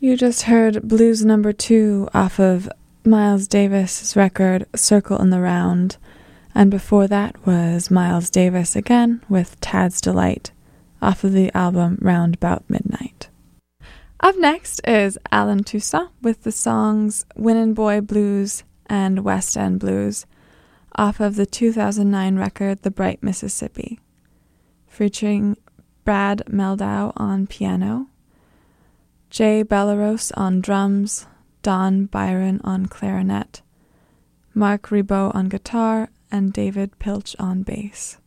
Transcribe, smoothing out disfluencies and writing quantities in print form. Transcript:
You just heard Blues Number 2 off of Miles Davis' record Circle in the Round, and before that was Miles Davis again with Tad's Delight off of the album Round About Midnight. Up next is Alan Toussaint with the songs Winnin' Boy Blues and West End Blues off of the 2009 record The Bright Mississippi, featuring Brad Meldau on piano, Jay Belleros on drums, Don Byron on clarinet, Mark Ribot on guitar, and David Pilch on bass.